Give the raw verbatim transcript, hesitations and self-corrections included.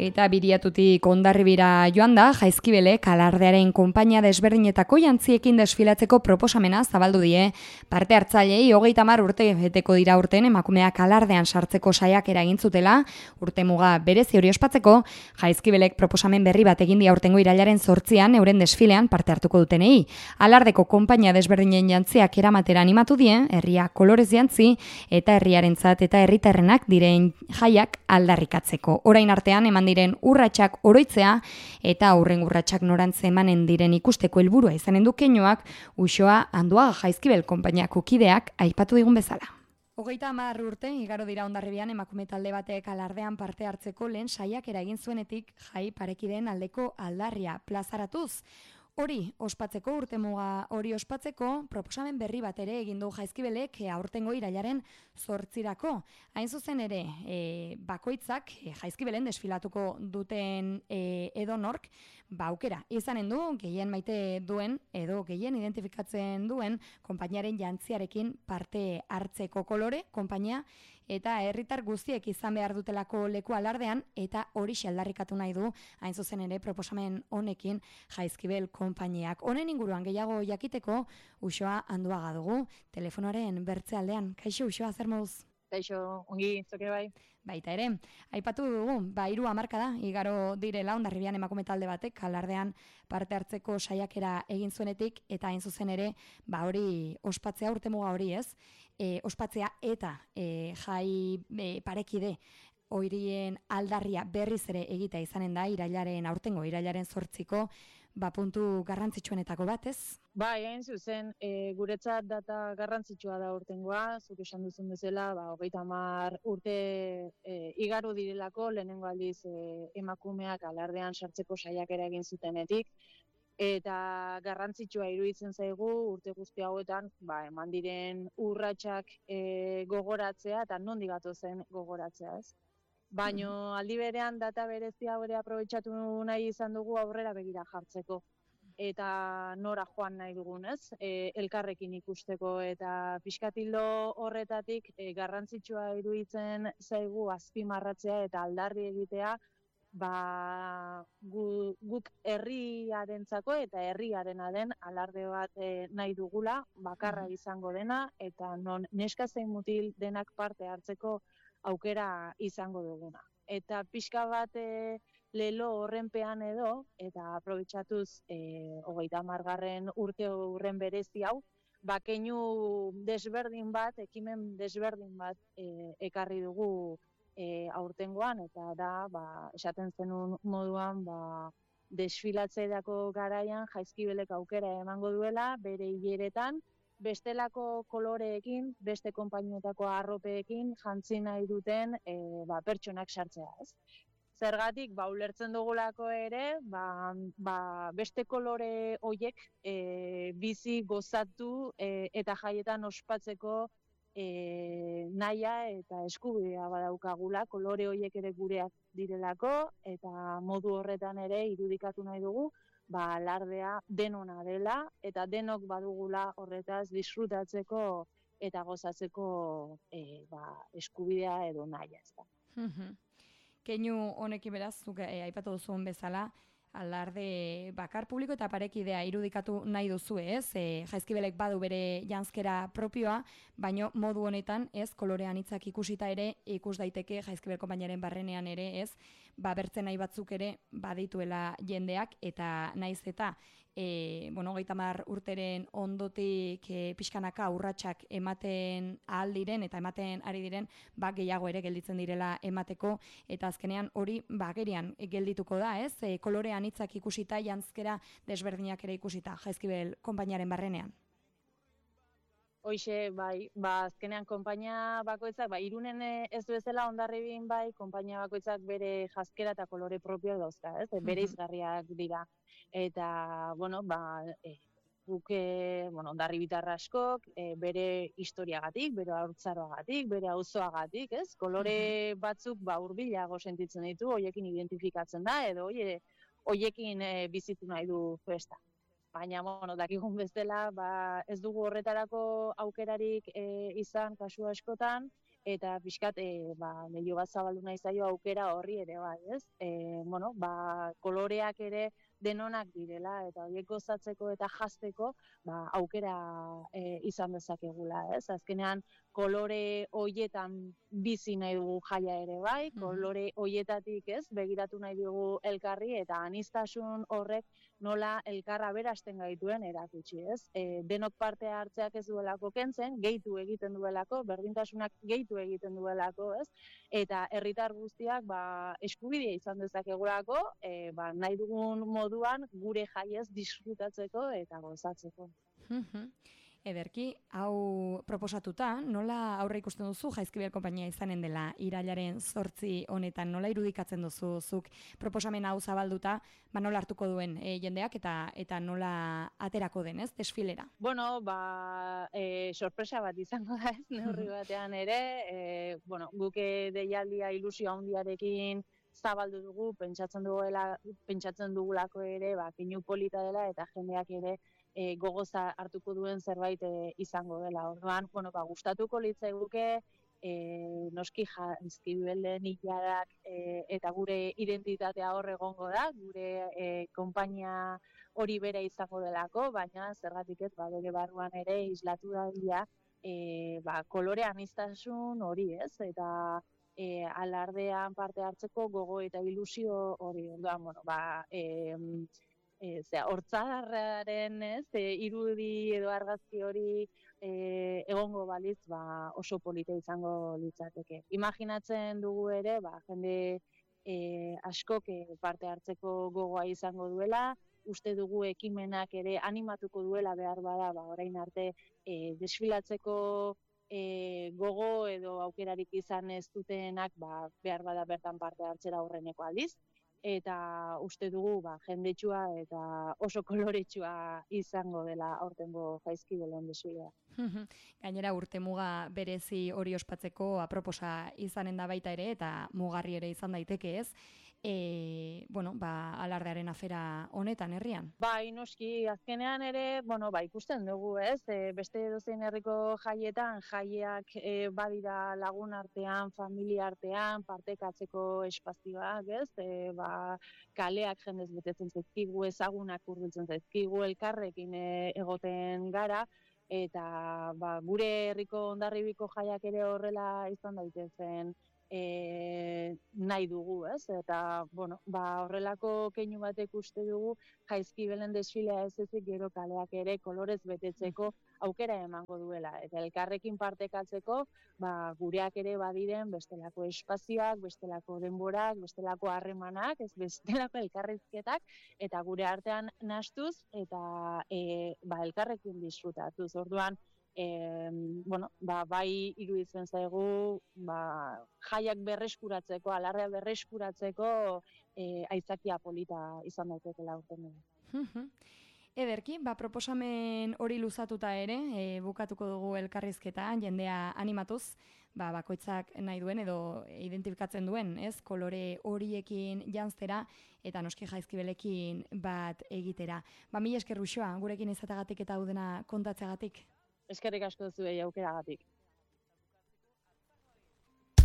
Eta Biriatutik Hondarribira joan da, Jaizkibelek alardearen konpainia desberdinetako jantziekin desfilatzeko proposamena zabaldu die. Parte hartzailei hogeita hamar urte beteko dira urten emakumeak alardean sartzeko saiakera egin zutela, urtemuga berezi hori ospatzeko, Jaizkibelek proposamen berri bat egin die aurtengo irailaren zortzian euren desfilean parte hartuko dutenei. Alardeko konpainia desberdinen jantziak eramatera animatu die, herria kolorez jantzi eta herriarentzat eta herritarrenak diren jaiak aldarrikatzeko. Orain artean eman diren urratsak oroitzea eta aurren urratsak norantze emanen diren ikusteko helburua izanen du keinuak, Uxoa Anduaga Jaizkibel konpainiako kideak aipatu digun bezala. Hogeita hamar urte igaro dira Hondarribian emakume talde batek alardean parte hartzeko lehen saiakera egin zuenetik jai parekideen aldeko aldarria plazaratuz. Hori ospatzeko, urtemuga hori ospatzeko, proposamen berri bat ere egin du Jaizkibelek aurtengo irailaren zortzirako. Hain zuzen ere, e, bakoitzak e, Jaizkibelen desfilatuko duten e, edonork, ba aukera izanen du gehien maite duen edo gehien identifikatzen duen konpainiaren jantziarekin parte hartzeko kolore, konpainia eta herritar guztiek izan behar dutelako leku alardean eta hori aldarrikatu nahi du hain zuzen ere proposamen honekin Jaizkibel konpainiak. Honen inguruan gehiago jakiteko Uxoa Anduaga dugu, telefonoaren bertze aldean. Kaixo Uxoa, zer moduz? Kaixo, ongi, zoke bai. Baita ere, aipatu dugu, ba hiru hamarkada igaro direla Hondarribian emakume talde batek alardean parte hartzeko saiakera egin zuenetik eta hain zuzen ere, ba hori ospatzea urtemuga hori ez, e, ospatzea eta e, jai e, parekide horien aldarria berriz ere egitea izanen da irailaren aurtengo irailaren zortziko, ba puntu garrantzitsuenetako bat, ez? Bai, hain zuzen, e, guretzat data garrantzitsua da urtengoa, zuk esan duzun bezala, ba, hogeita hamar urte e, igaro direlako, lehenengo aldiz e, emakumeak alardean sartzeko saiakera egin zutenetik, eta garrantzitsua iruditzen zaigu urte guzti hauetan, ba, eman diren urratsak e, gogoratzea, eta nondik gatozen gogoratzea, ez? Baino aldi berean data berezia hori aprobetxatu nahi izan dugu aurrera begira jartzeko. Eta nora joan nahi dugun, ez? E, elkarrekin ikusteko eta pixkatildo horretatik e, garrantzitsua iruditzen zaigu azpimarratzea eta aldarri egitea ba, gu, guk herriarentzako eta herriarena den alarde bat e, nahi dugula, bakarra izango dena eta non neska zein mutil denak parte hartzeko aukera izango duguna. Eta pixka bat e, lelo horrenpean edo, eta aprobetxatuz e, hogeita hamargarren urte horren berezi hau, ba, keinu desberdin bat, ekimen desberdin bat e, ekarri dugu e, aurtengoan, eta da, ba, esaten zenun moduan, ba, desfilatzerako garaian Jaizkibelek aukera emango duela, bere hileretan, bestelako koloreekin, beste konpainietako arropeekin jantzi nahi duten e, ba, pertsonak sartzea, ez? Zergatik, ba, ulertzen dugulako ere, ba, ba, beste kolore hoiek e, bizi gozatu e, eta jaietan ospatzeko e, nahia eta eskubidea badaukagula, kolore hoiek ere gureak direlako, eta modu horretan ere irudikatu nahi dugu, ba, alardea denona dela, eta denok badugula horretaz disfrutatzeko eta gozatzeko e, ba, eskubidea edo nahia, ez da. Keinu honekin beraz, zuk e, aipatu duzuen bezala, alarde bakar publiko eta parekidea irudikatu nahi duzu, ez? E, Jaizkibelek badu bere janzkera propioa, baino modu honetan, ez, kolorean hitzak ikusita ere, ikus daiteke Jaizkibel konpainiaren barrenean ere, ez, ba, bertzen nahi batzuk ere badituela jendeak, eta naiz eta e, bueno, hogeita hamar urteren ondotik e, pixkanaka urratsak ematen ahal diren eta ematen ari diren, ba, gehiago ere gelditzen direla emateko, eta azkenean hori ba, gerian geldituko da, ez? E, kolorean hitzak ikusita, janzkera desberdinak ere ikusita, Jaizkibel konpainiaren barrenean. Hoixe, bai, ba, azkenean konpainia bakoitzak, ba, Irunen ez du ezela Hondarribin bai, konpainia bakoitzak bere janzkera eta kolore propio dauzka, ez? Bere izgarriak dira. Eta, bueno, ba, e, guk, e, bueno, Hondarribitar askok, e, bere historiagatik, bere haurtzaroagatik, bere auzoagatik, ez? Kolore batzuk, ba, hurbilago sentitzen ditu, hoiekin identifikatzen da, edo hoie, hoiekin e, bizitu nahi du festa. Baina, bueno, dakigun bezala, ba, ez dugu horretarako aukerarik e, izan kasu askotan, eta pixkat, e, ba, leiho bat zabaldu nahi zaio aukera horri ere bai, ez? E, bueno, ba, koloreak ere denonak direla, eta horiek gozatzeko eta jazteko, ba, aukera e, izan dezakegula, ez? Azkenean, kolore hoietan bizi nahi dugu jaia ere bai, kolore hoietatik, ez? Begiratu nahi dugu elkarri, eta aniztasun horrek nola elkarra berasten gaituen erakutsi, ez? E, denok parte hartzeak ez duelako kentzen, gehitu egiten duelako, berdintasunak gehitu egiten duelako, ez? Eta herritar guztiak ba, eskubidea izan dezakegulako, e, ba, nahi dugun moduan gure jaiez disfrutatzeko eta gozatzeko. Ederki, hau proposatuta, nola aurre ikusten duzu Jaizkibel konpainia izanen dela irailaren zortzi honetan, nola irudikatzen duzu zuk proposamen hau zabalduta, ba nola hartuko duen e, jendeak eta eta nola aterako den, ez, desfilera? Bueno, ba, e, sorpresa bat izango da, ez, neurri batean ere, e, bueno, guke deialdia ilusio handiarekin zabaldu dugu, pentsatzen duguela, pentsatzen dugulako ere, ba, keinu polita dela eta jendeak ere E, gogoza hartuko duen zerbait e, izango dela. Orduan, bueno, ba, gustatuko litzaiguke e, noski Jaizkibelen ilarak e, eta gure identitatea hor egongo da, gure e, konpainia hori bere izango delako, baina zergatik ez, ba, bere barruan ere islatu da e, ba, kolore aniztasun hori, ez? Eta e, alardean parte hartzeko gogo eta ilusio hori. Orduan, bueno, ba, e, E, zera, hortzarraren, ez, e, irudi edo argazki hori e, egongo balitz, ba, oso polita izango litzateke. Imaginatzen dugu ere, ba, jende e, askok e, parte hartzeko gogoa izango duela, uste dugu ekimenak ere animatuko duela behar bada, ba, orain arte e, desfilatzeko e, gogo edo aukerarik izan ez dutenak, ba, behar bada bertan parte hartzera aurreneko aldiz. Eta uste dugu ba, jendetsua eta oso koloretsua izango dela aurtengo Jaizkibelen desfilea. Gainera urte muga berezi hori ospatzeko aproposa izanen da baita ere eta mugarri ere izan daiteke, ez? E, bueno, ba, alardearen afera honetan herrian. Bai, noski, azkenean ere, bueno, ba, ikusten dugu, ez? E, beste edozein herriko jaietan, jaiak e, badira lagun artean, familia artean, partekatzeko espazioak, ez? E, ba, kaleak jendez betetzen zaizkigu, ezagunak hurbiltzen zaizkigu, elkarrekin e, egoten gara, eta ba, gure herriko Hondarribiko jaiak ere horrela izan daitezen e, nahi dugu, ez? Eta, bueno, ba, horrelako keinu batek uste dugu Jaizkibelen desfilea ez ezik gero kaleak ere kolorez betetzeko aukera emango duela. Eta elkarrekin partekatzeko, ba, gureak ere badiren bestelako espazioak, bestelako denborak, bestelako harremanak, ez bestelako elkarrizketak, eta gure artean nastuz eta e, ba, elkarrekin disfrutatuz. Orduan, E, bueno, ba, bai iruditzen zaigu ba, jaiak berreskuratzeko, alarrea berreskuratzeko e, aitzakia polita izan daitekela aurten. Ederki, ba, proposamen hori luzatuta ere, e, bukatuko dugu elkarrizketa, jendea animatuz, ba, bakoitzak nahi duen edo identifikatzen duen, ez, kolore horiekin janztera eta noski Jaizkibelekin bat egitera. Ba, mila esker Uxoa, gurekin izatagatik eta hau dena kontatzeagatik. Eskerrik asko zuei aukeragatik.